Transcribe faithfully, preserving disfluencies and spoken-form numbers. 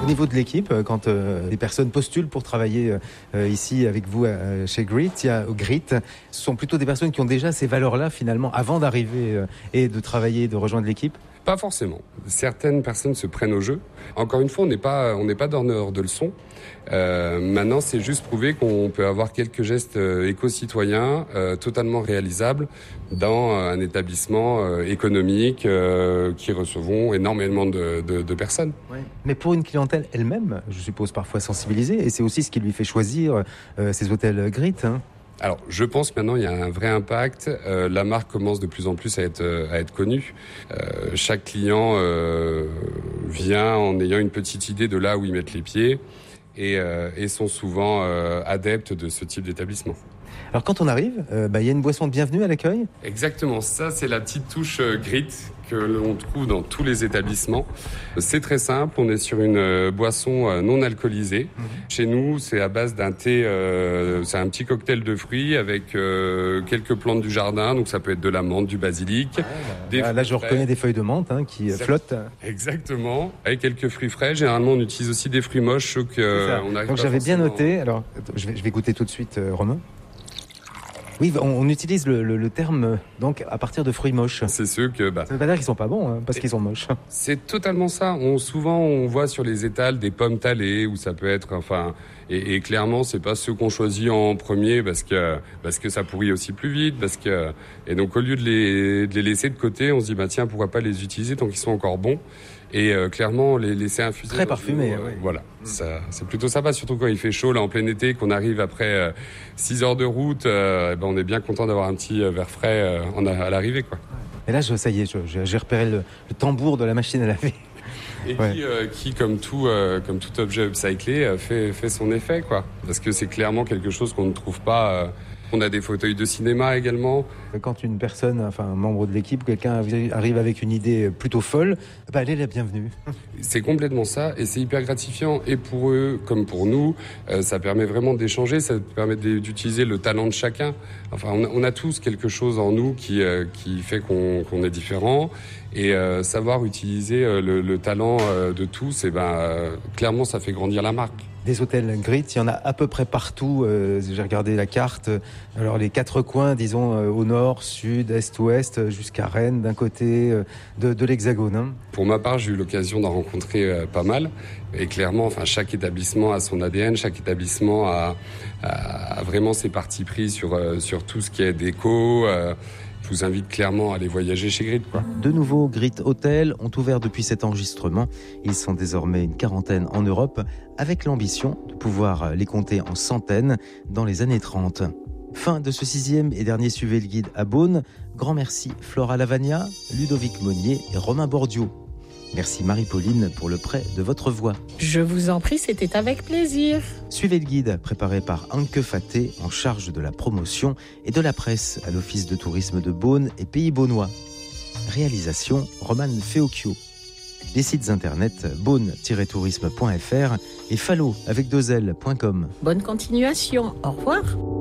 niveau de l'équipe, quand euh, les personnes postulent pour travailler euh, ici avec vous euh, chez Grit, il y a Grit, ce sont plutôt des personnes qui ont déjà ces valeurs-là finalement avant d'arriver euh, et de travailler, de rejoindre l'équipe? Pas forcément. Certaines personnes se prennent au jeu. Encore une fois, on n'est pas, on n'est pas donneur de leçons. Euh, maintenant, c'est juste prouver qu'on peut avoir quelques gestes euh, éco-citoyens euh, totalement réalisables dans euh, un établissement euh, économique euh, qui recevons énormément de, de, de personnes. Oui. Mais pour une clientèle elle-même, je suppose parfois sensibilisée, et c'est aussi ce qui lui fait choisir euh, ces hôtels Grit, hein. Alors, je pense maintenant il y a un vrai impact. Euh, la marque commence de plus en plus à être à être connue. Euh, chaque client euh, vient en ayant une petite idée de là où ils mettent les pieds et, euh, et sont souvent euh, adeptes de ce type d'établissement. Alors quand on arrive, euh, bah, il y a une boisson de bienvenue à l'accueil? Exactement, ça c'est la petite touche euh, Grit que l'on trouve dans tous les établissements. C'est très simple, on est sur une euh, boisson euh, non alcoolisée. Mmh. Chez nous, c'est à base d'un thé, euh, c'est un petit cocktail de fruits avec euh, quelques plantes du jardin, donc ça peut être de la menthe, du basilic. Ah, des là, là je reconnais des feuilles de menthe hein, qui Exact- flottent. Exactement, avec quelques fruits frais. Généralement, on utilise aussi des fruits moches, ceux que euh, on arrive Donc pas j'avais forcément... bien noté, alors je vais, je vais goûter tout de suite, euh, Romain. Oui, on, on utilise le, le, le terme donc à partir de fruits moches. C'est ceux que... Bah, ça veut pas dire qu'ils sont pas bons, hein, parce qu'ils sont moches. C'est totalement ça. On, souvent, on voit sur les étals des pommes talées, où ça peut être... enfin, et, et clairement, c'est pas ceux qu'on choisit en premier, parce que, parce que ça pourrit aussi plus vite. Parce que, et donc, au lieu de les, de les laisser de côté, on se dit, bah, tiens, pourquoi pas les utiliser tant qu'ils sont encore bons. Et euh, clairement, les laisser infuser. Très parfumé, euh, oui. Voilà, mmh. ça, c'est plutôt sympa, surtout quand il fait chaud, là, en plein été, qu'on arrive après euh, six heures de route, euh, ben, on est bien content d'avoir un petit euh, verre frais euh, en a, à l'arrivée, quoi. Et là, je, ça y est, je, j'ai repéré le, le tambour de la machine à laver. Et ouais. qui, euh, qui, comme tout, euh, comme tout objet upcyclé, euh, fait, fait son effet, quoi. Parce que c'est clairement quelque chose qu'on ne trouve pas... Euh, On a des fauteuils de cinéma également. Quand une personne, enfin un membre de l'équipe, quelqu'un arrive avec une idée plutôt folle, bah, elle est la bienvenue. C'est complètement ça et c'est hyper gratifiant. Et pour eux comme pour nous, euh, ça permet vraiment d'échanger, ça permet d'utiliser le talent de chacun. Enfin, on a, on a tous quelque chose en nous qui, euh, qui fait qu'on, qu'on est différent. Et euh, savoir utiliser euh, le, le talent euh, de tous, et ben, euh, clairement, ça fait grandir la marque. Des hôtels Grit, il y en a à peu près partout. Euh, j'ai regardé la carte. Alors les quatre coins, disons euh, au nord, sud, est, ouest, jusqu'à Rennes, d'un côté euh, de, de l'Hexagone. Hein. Pour ma part, j'ai eu l'occasion d'en rencontrer euh, pas mal. Et clairement, enfin, chaque établissement a son A D N, chaque établissement a, a, a vraiment ses partis pris sur euh, sur tout ce qui est déco. Euh, Je vous invite clairement à aller voyager chez Grit, quoi. De nouveaux Grit Hôtels ont ouvert depuis cet enregistrement. Ils sont désormais une quarantaine en Europe, avec l'ambition de pouvoir les compter en centaines dans les années trente. Fin de ce sixième et dernier Suivez le Guide à Beaune. Grand merci Flora Lavagna, Ludovic Monnier et Romain Bordiot. Merci Marie-Pauline pour le prêt de votre voix. Je vous en prie, c'était avec plaisir. Suivez le guide, préparé par Anke Faté, en charge de la promotion et de la presse à l'Office de tourisme de Beaune et Pays Beaunois. Réalisation, Roman Feocchio. Les sites internet beaune tiret tourisme point f r et fallo avec deux l point com. Bonne continuation, au revoir.